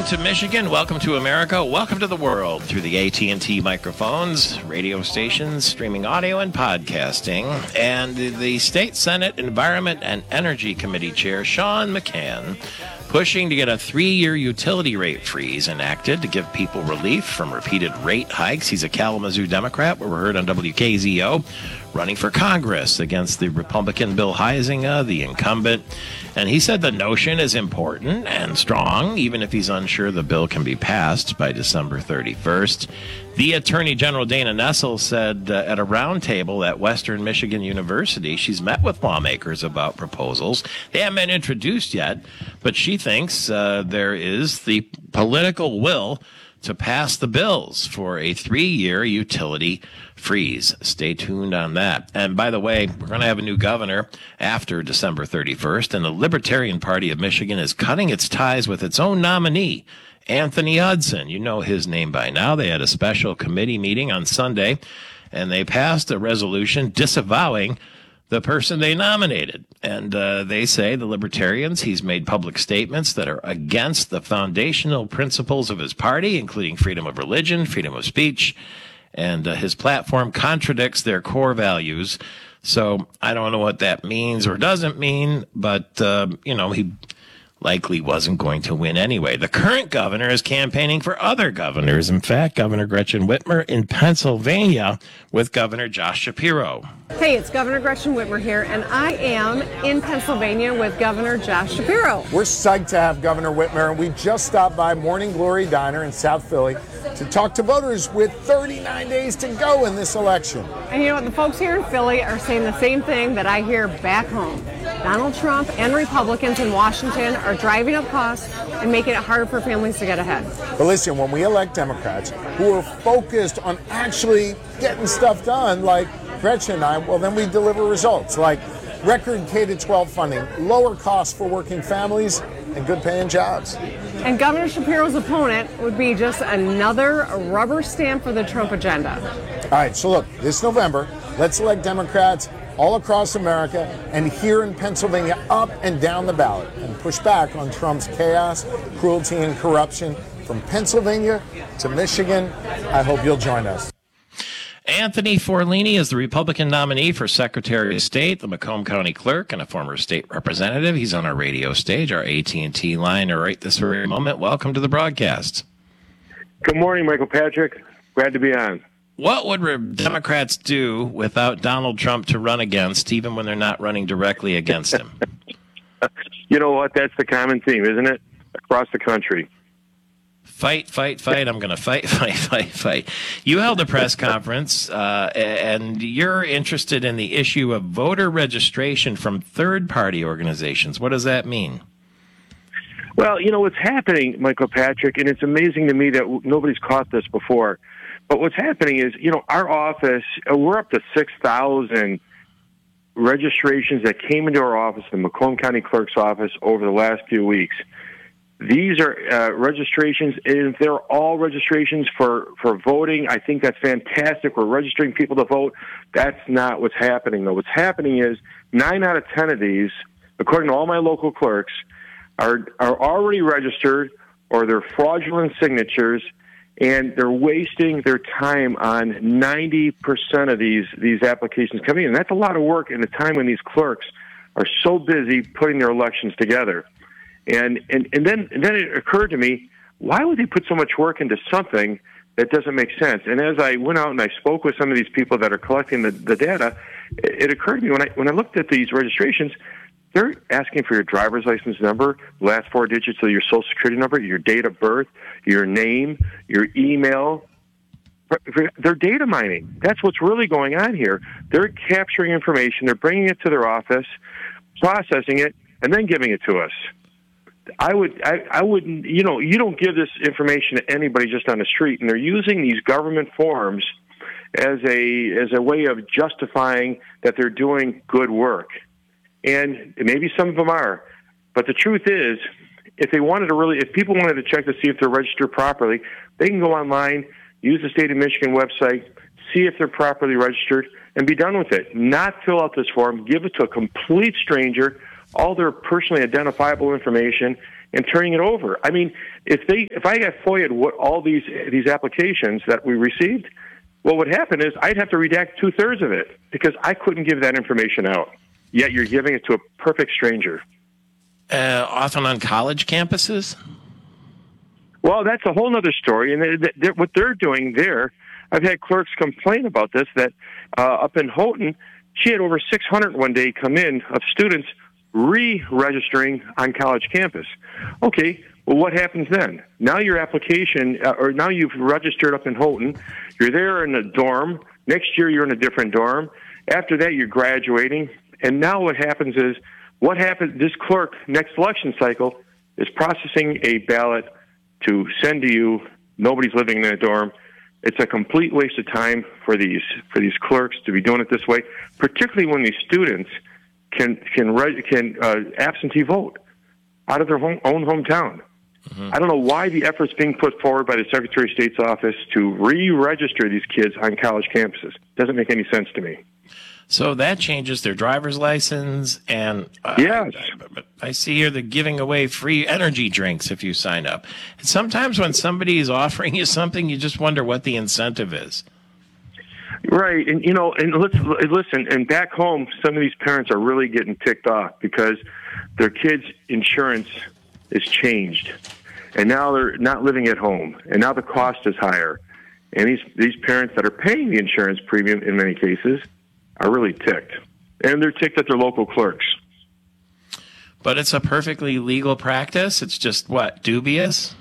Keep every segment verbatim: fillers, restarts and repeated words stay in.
Welcome to Michigan, welcome to America, welcome to the world through the A T and T microphones, radio stations, streaming audio, and podcasting. And the State Senate Environment and Energy Committee Chair, Sean McCann, pushing to get a three-year utility rate freeze enacted to give people relief from repeated rate hikes. He's a Kalamazoo Democrat, where we're heard on W K Z O, running for Congress against the Republican Bill Huizenga, the incumbent. And he said the notion is important and strong, even if he's unsure the bill can be passed by December thirty-first. The Attorney General Dana Nessel said uh, at a roundtable at Western Michigan University, she's met with lawmakers about proposals. They haven't been introduced yet, but she thinks uh, there is the political will to pass the bills for a three-year utility freeze. Stay tuned on that. And by the way, we're going to have a new governor after December thirty-first, and the Libertarian Party of Michigan is cutting its ties with its own nominee, Anthony Hudson. You know his name by now. They had a special committee meeting on Sunday, and they passed a resolution disavowing the person they nominated. And uh, they say, the Libertarians, he's made public statements that are against the foundational principles of his party, including freedom of religion, freedom of speech, and uh, his platform contradicts their core values. So I don't know what that means or doesn't mean, but, uh, you know, he likely wasn't going to win anyway. The current governor is campaigning for other governors. In fact, Governor Gretchen Whitmer in Pennsylvania with Governor Josh Shapiro. Hey, it's Governor Gretchen Whitmer here, and I am in Pennsylvania with Governor Josh Shapiro. We're psyched to have Governor Whitmer, and we just stopped by Morning Glory Diner in South Philly to talk to voters with thirty-nine days to go in this election. And you know what? The folks here in Philly are saying the same thing that I hear back home. Donald Trump and Republicans in Washington are driving up costs and making it harder for families to get ahead. But listen, when we elect Democrats who are focused on actually getting stuff done, like Gretchen and I, well, then we deliver results like record K through twelve funding, lower costs for working families, and good paying jobs. And Governor Shapiro's opponent would be just another rubber stamp for the Trump agenda. All right, so look, this November, let's elect Democrats all across America and here in Pennsylvania, up and down the ballot, and push back on Trump's chaos, cruelty, and corruption. From Pennsylvania to Michigan, I hope you'll join us. Anthony Forlini is the Republican nominee for Secretary of State, the Macomb County Clerk, and a former state representative. He's on our radio stage, our A T and T line, right this very moment. Welcome to the broadcast. Good morning, Michael Patrick. Glad to be on. What would Re- Democrats do without Donald Trump to run against, even when they're not running directly against him? You know what? That's the common theme, isn't it? Across the country. Fight, fight, fight. I'm going to fight, fight, fight, fight. You held a press conference, uh, and you're interested in the issue of voter registration from third-party organizations. What does that mean? Well, you know, what's happening, Michael Patrick, and it's amazing to me that nobody's caught this before, but what's happening is, you know, our office, we're up to six thousand registrations that came into our office, the Macomb County Clerk's office, over the last few weeks. These are uh, registrations, and they're all registrations for, for voting. I think that's fantastic. We're registering people to vote. That's not what's happening, though. What's happening is nine out of ten of these, according to all my local clerks, are are already registered, or they're fraudulent signatures, and they're wasting their time on ninety percent of these, these applications coming in. And that's a lot of work in a time when these clerks are so busy putting their elections together. And, and, and then and then it occurred to me, why would they put so much work into something that doesn't make sense? And as I went out and I spoke with some of these people that are collecting the, the data, it, it occurred to me when I when I looked at these registrations, they're asking for your driver's license number, last four digits of your social security number, your date of birth, your name, your email. They're data mining. That's what's really going on here. They're capturing information, they're bringing it to their office, processing it, and then giving it to us. I would, I, I wouldn't, you know, you don't give this information to anybody just on the street, and they're using these government forms as a as a way of justifying that they're doing good work. And maybe some of them are, but the truth is, if they wanted to really, if people wanted to check to see if they're registered properly, they can go online, use the state of Michigan website, see if they're properly registered, and be done with it. Not fill out this form, give it to a complete stranger, all their personally identifiable information, and turning it over. I mean, if they if I got FOIA'd what all these these applications that we received, what would happen is I'd have to redact two thirds of it because I couldn't give that information out. Yet you're giving it to a perfect stranger. Uh, often on college campuses? Well, that's a whole other story. And they, they, what they're doing there, I've had clerks complain about this, that uh, up in Houghton, she had over six hundred one day come in of students re-registering on college campus. Okay, well, what happens then? Now your application, uh, or now you've registered up in Houghton, you're there in a dorm. Next year you're in a different dorm. After that you're graduating. And now what happens is, what happens, this clerk, next election cycle, is processing a ballot to send to you. Nobody's living in a dorm. It's a complete waste of time for these for these clerks to be doing it this way, particularly when these students can can can uh, absentee vote out of their home, own hometown. Mm-hmm. I don't know why the effort's being put forward by the Secretary of State's office to re-register these kids on college campuses. Doesn't make any sense to me. So that changes their driver's license, and uh, yes. I, I, I see here they're giving away free energy drinks if you sign up. And sometimes when somebody is offering you something, you just wonder what the incentive is. Right, and you know, and let's listen. And back home, some of these parents are really getting ticked off because their kids' insurance is changed, and now they're not living at home, and now the cost is higher. And these these parents that are paying the insurance premium in many cases are really ticked. And they're ticked at their local clerks. But it's a perfectly legal practice? It's just, what, dubious?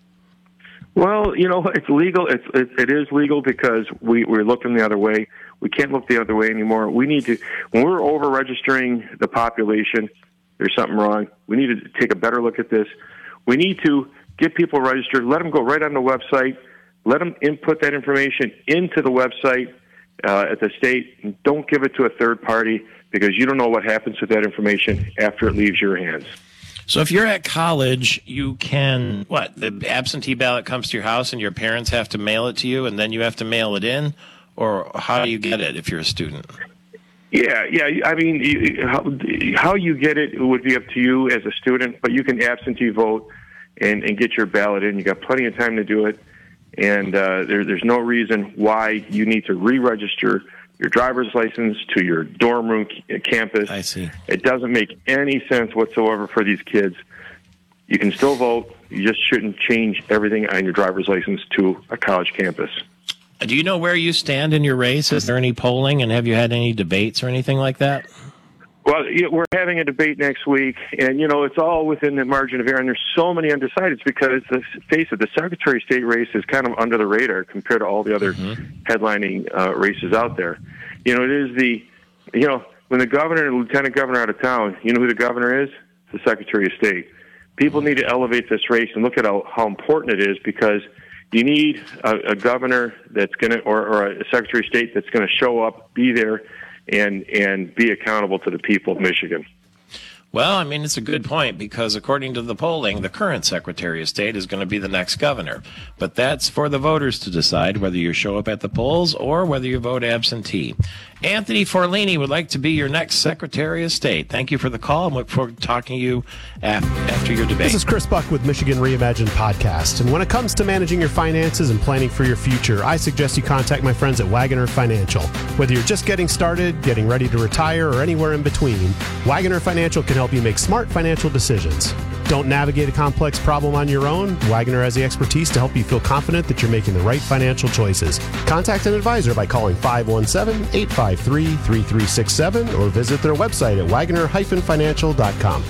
Well, you know, it's legal. It's, it, it is legal because we, we're looking the other way. We can't look the other way anymore. We need to, when we're over-registering the population, there's something wrong. We need to take a better look at this. We need to get people registered, let them go right on the website, let them input that information into the website, Uh, at the state, and don't give it to a third party because you don't know what happens with that information after it leaves your hands. So if you're at college, you can, what, the absentee ballot comes to your house and your parents have to mail it to you and then you have to mail it in? Or how do you get it if you're a student? Yeah, yeah. I mean, you, how, how you get it would be up to you as a student, but you can absentee vote and, and get your ballot in. You got plenty of time to do it. And uh, there, there's no reason why you need to re-register your driver's license to your dorm room c- campus. I see. It doesn't make any sense whatsoever for these kids. You can still vote. You just shouldn't change everything on your driver's license to a college campus. Do you know where you stand in your race? Is there any polling, and have you had any debates or anything like that? Well, you know, we're having a debate next week, and, you know, it's all within the margin of error, and there's so many undecideds because, let's face it, the Secretary of State race is kind of under the radar compared to all the other mm-hmm. headlining uh, races out there. You know, it is the, you know, when the governor and lieutenant governor are out of town, you know who the governor is? The Secretary of State. People need to elevate this race and look at how, how important it is because you need a, a governor that's going to, or, or a Secretary of State that's going to show up, be there, and and be accountable to the people of Michigan. Well, I mean, it's a good point because according to the polling, the current Secretary of State is going to be the next governor. But that's for the voters to decide whether you show up at the polls or whether you vote absentee. Anthony Forlini would like to be your next Secretary of State. Thank you for the call and look forward to talking to you after your debate. This is Chris Buck with Michigan Reimagined Podcast. And when it comes to managing your finances and planning for your future, I suggest you contact my friends at Wagoner Financial. Whether you're just getting started, getting ready to retire, or anywhere in between, Wagoner Financial can help you make smart financial decisions. Don't navigate a complex problem on your own. Wagoner has the expertise to help you feel confident that you're making the right financial choices. Contact an advisor by calling five one seven, eight five three, three three six seven or visit their website at wagoner dash financial dot com.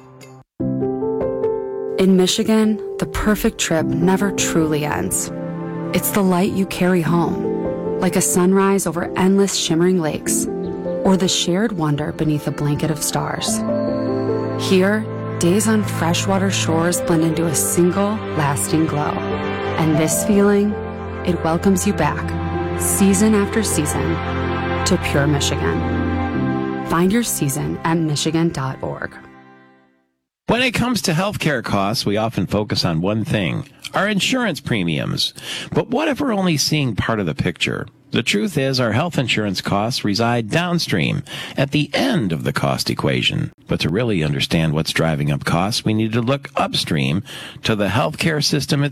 In Michigan, the perfect trip never truly ends. It's the light you carry home, like a sunrise over endless shimmering lakes, or the shared wonder beneath a blanket of stars. Here, days on freshwater shores blend into a single, lasting glow. And this feeling, it welcomes you back, season after season, to pure Michigan. Find your season at michigan dot org. When it comes to healthcare costs, we often focus on one thing, our insurance premiums. But what if we're only seeing part of the picture? The truth is our health insurance costs reside downstream at the end of the cost equation. But to really understand what's driving up costs, we need to look upstream to the healthcare system itself.